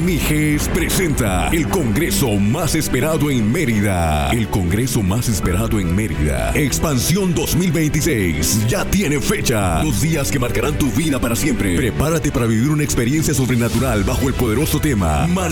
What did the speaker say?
Mijes presenta el congreso más esperado en Mérida. El congreso más esperado en Mérida. Expansión 2026. Ya tiene fecha. 2 días que marcarán tu vida para siempre. Prepárate para vivir una experiencia sobrenatural bajo el poderoso tema